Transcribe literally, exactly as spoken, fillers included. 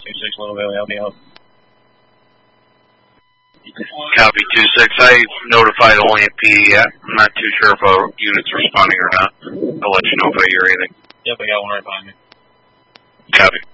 two six, Little Valley, how may I help? Copy two six. I notified only a P D. I'm not too sure if a unit's responding or not. I'll let you know if I hear anything. Yep, I got one right behind me. Copy.